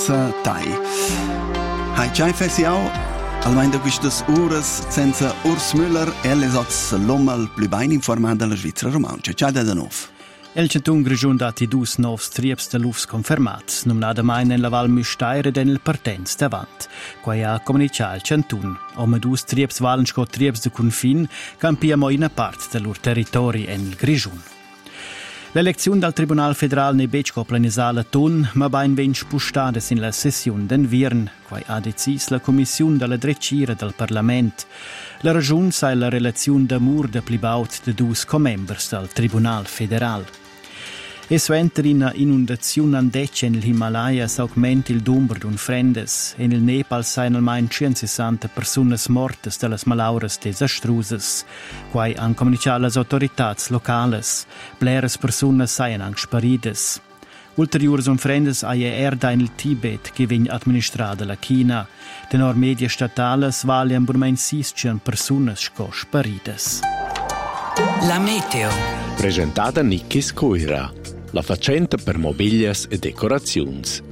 Tai. Hai già fessiau almeno da queste ore senza Urs Müller e le l'uomo più ben informato della Svizzera romancia. Ciao da nuovo. El Centun Grigiun dati dus novs trieps de lufs confermats, numnada mai nella Val Müstaire den il partenz davant. Quai ha comunicato il Centun. Ome dus trieps valenschko trieps de confin campiamo in part del lor territori en il Grigiun. L'elezione dal Tribunal Federal ne becco planisala ton, ma bain ben spustades in la sessione den Virn, quai ha decis la Commissione della Drecira del Parlament. La ragione sai la relazione d'amur de plibaut de dus comembers del Tribunal Federal. E suenter in inundazione andecce nel Himalaya s'augmenta il numero d'un frendes. E nel Nepal sain almeno 160 persone morte dalle malauras desastrusas. Quai han comunicato le autorità locali. Bleres persone sain anche sparides. Ulteriores unfrendes a erda in il Tibet che viene amministrata la China. Tenor media statales valian burmain 600 persone sparides. La meteo. Presentata Nikkis Coira. La facenta per mobilias e decorazions.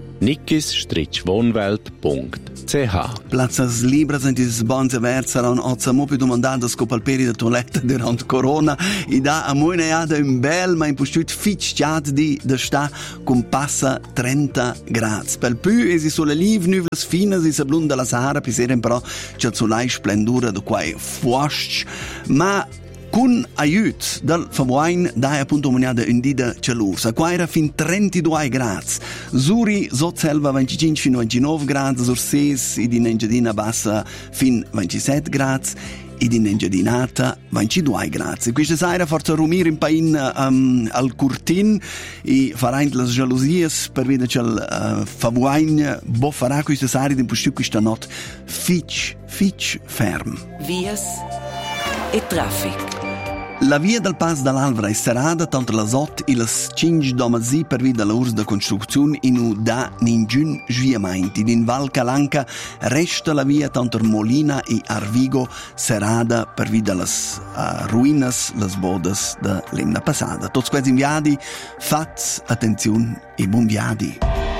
nikkis-wohnwelt.ch Plazzas libras in dis bonze versa un ozza mo più domandata scopal peri de toilette durante corona e da a moineada un bel ma impostut ficciat di de sta con passa 30 gradi. Per più esi sulle live nuvels finas e sablun della Sahara piseren però c'è sulai splendura de quai fuasc ma con aiuto dal Fabuain dai appunto moniada un dida celusa. Qua era fin 32 gradi. Zuri Zotselva 25 fino a 29 gradi, Surses ed in Engiadina bassa fin 27 gradi ed in Engiadinata 22 gradi. Questa sera forza rumir in pain al Curtin e farà in le jalousie per vedere che il Fabuain bo farà questa sera in posto questa notte fitch ferm. Vias e traffic. La via del Pas dall'Alvra è serrata tanto le 8 e le 5 domazzi per via della urs de costruzione in da ningun sviamenti. In Val Calanca resta la via tanto Molina e Arvigo serrata per via delle ruinas, le bodes de l'emna passata. Tutti questi inviati, fats attenzione e buon viadi.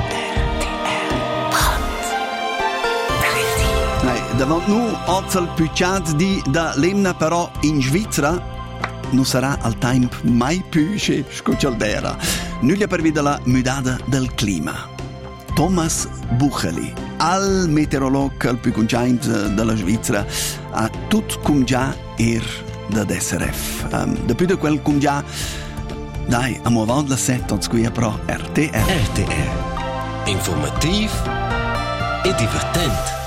Davanti noi, oggi più chat di da l'emna però in Svizzera non sarà al tempo mai più scoccialdera. Nulla per vedere la mudata del clima. Thomas Bucheli, al meteorologo più conosciuto della Svizzera, ha tutto come già da SRF. Dopo di quel come già, dai, a muovere la setta, qui però RTR. RTR. Informativ e divertente.